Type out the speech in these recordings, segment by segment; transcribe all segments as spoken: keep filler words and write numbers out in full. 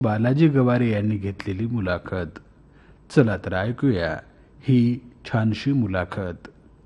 बालाजी गवारे यांनी घेतलेली मुलाखत. चला तर ऐकूया ही छानशी मुलाखत.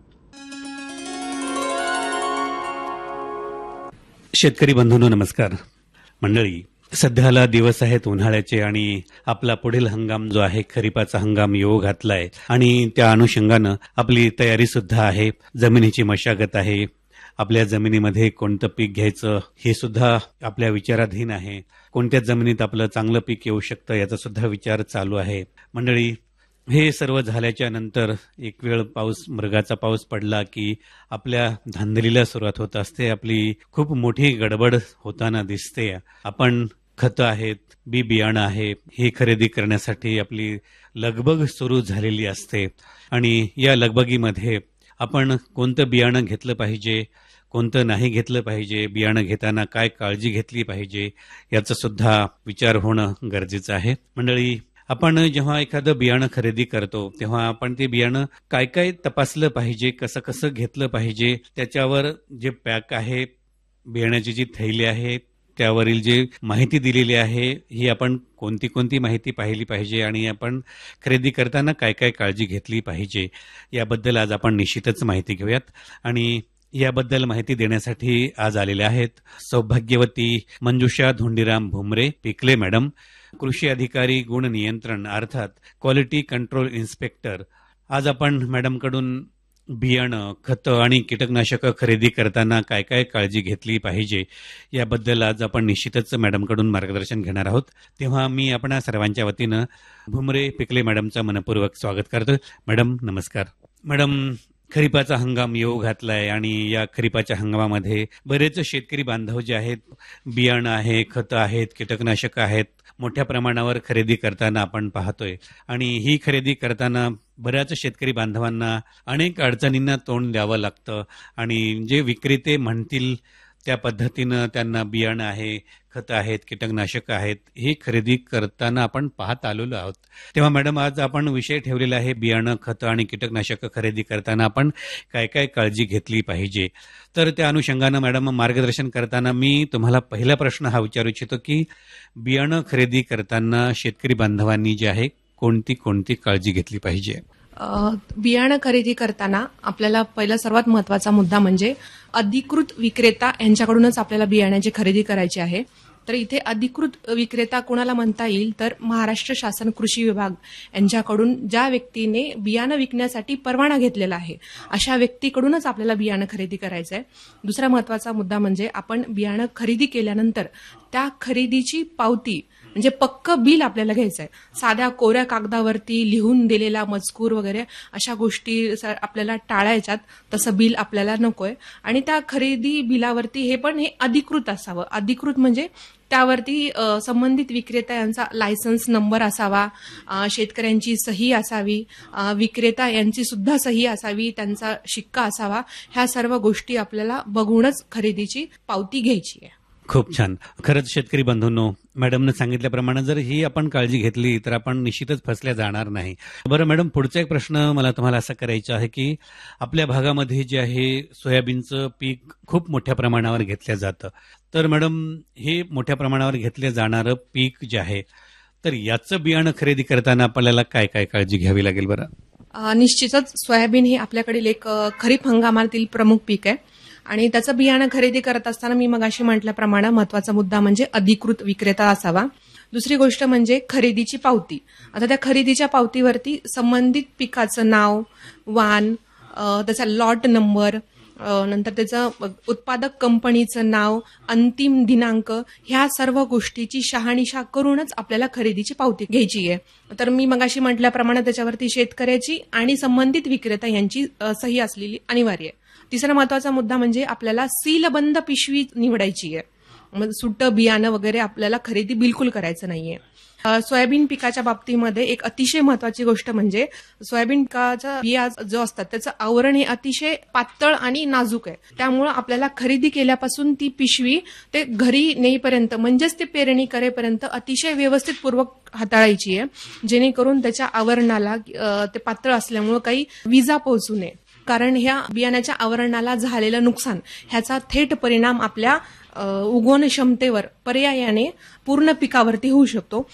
शेतकरी बंधूंनो नमस्कार. मंडळी, सध्याला दिवस आहेत उन्हाळ्याचे आणि आपला पुढील हंगाम जो आहे खरीपाचा हंगाम येऊ घातलाय आणि त्या अनुषंगानं आपली तयारी सुद्धा आहे. जमिनीची मशागत आहे. आपल्या जमिनीमध्ये कोणतं पीक घ्यायचं हे सुद्धा आपल्या विचाराधीन आहे. कोणत्या जमिनीत आपलं चांगलं पीक येऊ शकतं याचा सुद्धा विचार चालू आहे. मंडळी, हे सर्व झाल्याच्या नंतर एक वेळ पाऊस मृगाचा पाऊस पडला की आपल्या धांदलीला सुरुवात होत असते. आपली खूप मोठी गडबड होताना दिसते. आपण खतं आहेत, बी बियाणं आहे, हे खरेदी करण्यासाठी आपली लगबग सुरू झालेली असते आणि या लगबगीमध्ये आपण कोणतं बियाणं घेतलं पाहिजे, कोणतं नाही घेतलं पाहिजे, बियाणं घेताना काय काळजी घेतली पाहिजे याचा सुद्धा विचार होणं गरजेचं आहे. मंडळी, आपण जेव्हा एखादं बियाणं खरेदी करतो तेव्हा आपण ते बियाणं काय काय तपासलं पाहिजे, कसं कसं घेतलं पाहिजे, त्याच्यावर जे पॅक आहे, बियाण्याची जी थैली आहे, त्यावरील जे माहिती दिलेली आहे ही आपण कोणती कोणती माहिती पाहिली पाहिजे आणि आपण खरेदी करताना काय काय काळजी घेतली पाहिजे याबद्दल आज आपण निश्चितच माहिती घेऊयात. आणि याबद्दल माहिती देण्यासाठी आज आलेले आहेत सौभाग्यवती मंजुषा धोंडीराम भुमरे पिकले मॅडम, कृषी अधिकारी गुण नियंत्रण अर्थात क्वालिटी कंट्रोल इन्स्पेक्टर. आज आपण मॅडमकडून बियाणं, खतं आणि कीटकनाशकं खरेदी करताना काय काय काळजी घेतली पाहिजे याबद्दल आज आपण निश्चितच मॅडमकडून मार्गदर्शन घेणार आहोत. तेव्हा मी आपणा सर्वांच्या वतीनं भुमरे पिकले मॅडमचं मनपूर्वक स्वागत करतो. मॅडम नमस्कार. मॅडम, खरीपाचा हंगाम येऊ घातलाय आणि या खरीपाच्या हंगामामध्ये बरेच शेतकरी बांधव जे आहेत बियाणं आहे, खतं आहेत, कीटकनाशकं आहेत, मोठ्या प्रमाणावर खरेदी करताना आपण पाहतोय आणि ही खरेदी करताना बऱ्याच शेतकरी बांधवांना अनेक अडचणींना तोंड द्यावं लागतं आणि जे विक्रेते म्हणतील त्या पद्धतीनं त्यांना बियाणं आहे, खतं आहेत, कीटकनाशकं आहेत हे खरेदी करताना आपण पाहत आलेलो आहोत. तेव्हा मॅडम, आज आपण विषय ठेवलेला आहे बियाणं, खतं आणि कीटकनाशकं खरेदी करताना आपण काय काय काळजी घेतली पाहिजे. तर त्या अनुषंगानं मॅडम मार्गदर्शन करताना मी तुम्हाला पहिला प्रश्न हा विचारू इच्छितो की बियाणं खरेदी करताना शेतकरी बांधवांनी जे आहे कोणती कोणती काळजी घेतली पाहिजे. बियाणं खरेदी करताना आपल्याला पहिला सर्वात महत्वाचा मुद्दा म्हणजे अधिकृत विक्रेता यांच्याकडूनच आपल्याला बियाण्याची खरेदी करायची आहे. तर इथे अधिकृत विक्रेता कोणाला म्हणता येईल तर महाराष्ट्र शासन कृषी विभाग यांच्याकडून ज्या व्यक्तीने बियाणं विकण्यासाठी परवाना घेतलेला आहे अशा व्यक्तीकडूनच आपल्याला बियाणं खरेदी करायचं आहे. दुसरा महत्वाचा मुद्दा म्हणजे आपण बियाणं खरेदी केल्यानंतर त्या खरेदीची पावती म्हणजे पक्क बिल आपल्याला घ्यायचं आहे. साध्या कोऱ्या कागदावरती लिहून दिलेला मजकूर वगैरे अशा गोष्टी आपल्याला टाळायच्यात. तसं बिल आपल्याला नकोय आणि त्या खरेदी बिलावरती हे पण हे अधिकृत असावं. अधिकृत म्हणजे त्यावरती संबंधित विक्रेता यांचा लायसन्स नंबर असावा, शेतकऱ्यांची सही असावी, विक्रेता यांची सुद्धा सही असावी, त्यांचा शिक्का असावा. ह्या सर्व गोष्टी आपल्याला बघूनच खरेदीची पावती घ्यायची आहे. खूप छान. खरंच शेतकरी बंधूंनो, मॅडमनं सांगितल्याप्रमाणे जर ही आपण काळजी घेतली तर आपण निश्चितच फसल्या जाणार नाही. बरं मॅडम, पुढचा एक प्रश्न मला तुम्हाला असा करायचा आहे की आपल्या भागामध्ये जे आहे सोयाबीनचं पीक खूप मोठ्या प्रमाणावर घेतलं जातं. तर मॅडम, हे मोठ्या प्रमाणावर घेतलं जाणारं पीक जे आहे तर याचं बियाणं खरेदी करताना आपल्याला काय काय काळजी घ्यावी लागेल बरं? निश्चितच सोयाबीन हे आपल्याकडील एक खरीप हंगामातील प्रमुख पीक आहे आणि त्याचं बियाणं खरेदी करत असताना मी मगाशी म्हटल्याप्रमाणे महत्वाचा मुद्दा म्हणजे अधिकृत विक्रेता असावा. दुसरी गोष्ट म्हणजे खरेदीची पावती. आता त्या खरेदीच्या पावतीवरती संबंधित पिकाचं नाव, वाण, त्याचा लॉट नंबर, नंतर त्याचं उत्पादक कंपनीचं नाव, अंतिम दिनांक, ह्या सर्व गोष्टीची शहानिशा करूनच आपल्याला खरेदीची पावती घ्यायची आहे. तर मी मगाशी म्हटल्याप्रमाणे त्याच्यावरती शेतकऱ्याची आणि संबंधित विक्रेता यांची सही असलेली अनिवार्य आहे. तिसरा महत्वाचा मुद्दा म्हणजे आपल्याला सीलबंद पिशवी निवडायची आहे. सुट्टं बियाणं वगैरे आपल्याला खरेदी बिलकुल करायचं नाहीये. सोयाबीन पिकाच्या बाबतीमध्ये एक अतिशय महत्वाची गोष्ट म्हणजे सोयाबीन पिकाचा बिया जो असतात त्याचं आवरण हे अतिशय पातळ आणि नाजूक आहे. त्यामुळे आपल्याला खरेदी केल्यापासून ती पिशवी ते घरी नेईपर्यंत म्हणजेच ते पेरणी करेपर्यंत अतिशय व्यवस्थित पूर्वक हाताळायची आहे, जेणेकरून त्याच्या आवरणाला ते पातळ असल्यामुळे काही विजा पोहोचू नये. कारण ह्या बियाण्याच्या आवरणाला झालेलं नुकसान ह्याचा थेट परिणाम आपल्या उगवण क्षमतेवर पर्यायाने पूर्ण पिकावरती होऊ शकतो.